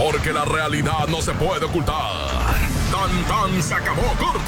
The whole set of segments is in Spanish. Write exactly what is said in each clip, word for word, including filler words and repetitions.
porque la realidad no se puede ocultar. Tan tan se acabó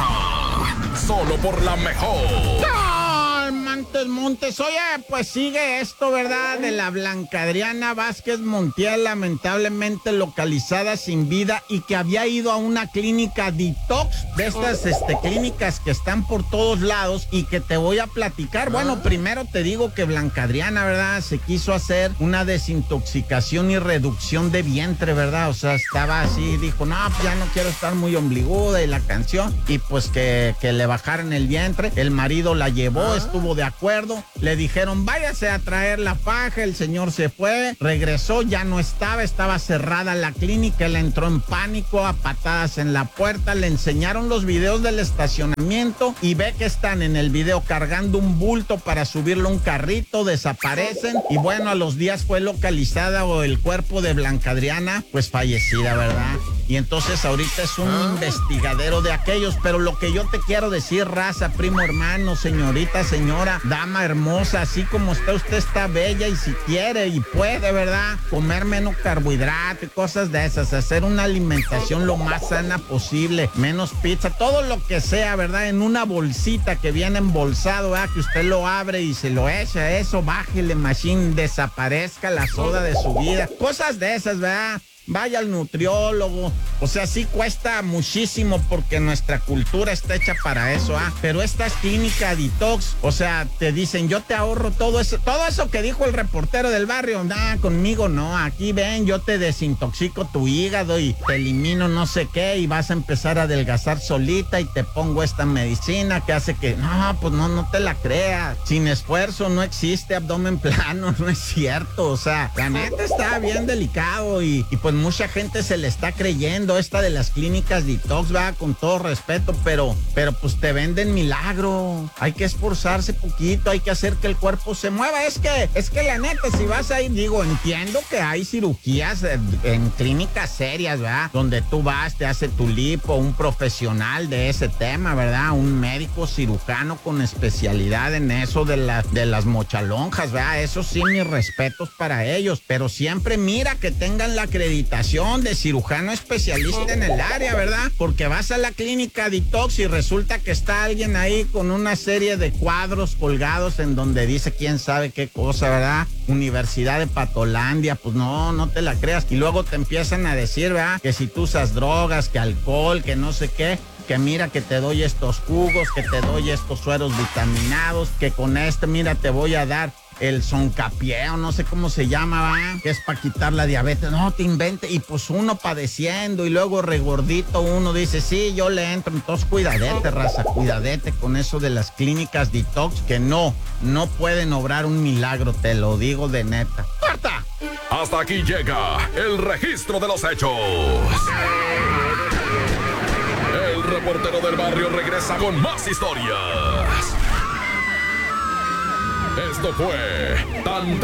corta, solo por la mejor. ¡No, Montes, Montes! Oye, pues sigue esto, ¿verdad? De la Blanca Adriana Vázquez Montiel, lamentablemente localizada sin vida y que había ido a una clínica detox, de estas este, clínicas que están por todos lados y que te voy a platicar. Bueno, primero te digo que Blanca Adriana, ¿verdad? Se quiso hacer una desintoxicación y reducción de vientre, ¿verdad? O sea, estaba así, dijo, no, pues ya no quiero estar muy ombliguda y la canción, y pues que, que le bajaran el vientre. El marido la llevó, estuvo de acuerdo, le dijeron, váyase a traer la faja, el señor se fue, regresó, ya no estaba, estaba cerrada la clínica, él entró en pánico, a patadas en la puerta, le enseñaron los videos del estacionamiento y ve que están en el video cargando un bulto para subirlo a un carrito, desaparecen y bueno, a los días fue localizada o el cuerpo de Blanca Adriana, pues fallecida, ¿verdad? Y entonces ahorita es un ¿Ah? investigadero de aquellos, pero lo que yo te quiero decir, raza, primo, hermano, señorita, señora, dama hermosa, así como está usted, está bella y si quiere y puede, ¿verdad? Comer menos carbohidrato y cosas de esas, hacer una alimentación lo más sana posible, menos pizza, todo lo que sea, ¿verdad? En una bolsita que viene embolsado, ¿verdad? Que usted lo abre y se lo echa, eso, bájele, machine, desaparezca la soda de su vida, cosas de esas, ¿verdad? Vaya al nutriólogo, o sea, sí cuesta muchísimo porque nuestra cultura está hecha para eso, ¿ah? Pero estas clínicas detox, o sea, te dicen, yo te ahorro todo eso, todo eso que dijo el reportero del barrio, nah, conmigo no, aquí ven, yo te desintoxico tu hígado y te elimino no sé qué y vas a empezar a adelgazar solita y te pongo esta medicina que hace que, no, pues no, no te la creas, sin esfuerzo no existe abdomen plano, no es cierto, o sea, la neta está bien delicado y, y pues mucha gente se le está creyendo esta de las clínicas detox, va, con todo respeto, pero, pero pues te venden milagro. Hay que esforzarse poquito, hay que hacer que el cuerpo se mueva. Es que, es que la neta, si vas a ir, digo, entiendo que hay cirugías en, en clínicas serias, ¿verdad? Donde tú vas, te hace tu lipo, un profesional de ese tema, ¿verdad? Un médico cirujano con especialidad en eso de, la, de las mochalonjas, ¿verdad? Eso sí, mis respetos para ellos, pero siempre mira que tengan la acreditación de cirujano especialista en el área, ¿verdad? Porque vas a la clínica detox y resulta que está alguien ahí con una serie de cuadros colgados en donde dice quién sabe qué cosa, ¿verdad? Universidad de Patolandia, pues no, no te la creas. Y luego te empiezan a decir, ¿verdad? Que si tú usas drogas, que alcohol, que no sé qué, que mira que te doy estos jugos, que te doy estos sueros vitaminados, que con este, mira, te voy a dar el soncapié, no sé cómo se llama, ¿va? Que es para quitar la diabetes. No, te invente. Y pues uno padeciendo y luego regordito uno dice, sí, yo le entro. Entonces cuidadete, raza, cuidadete con eso de las clínicas detox, que no, no pueden obrar un milagro, te lo digo de neta. ¡Corta! Hasta aquí llega el registro de los hechos. El reportero del barrio regresa con más historias. Esto fue Tan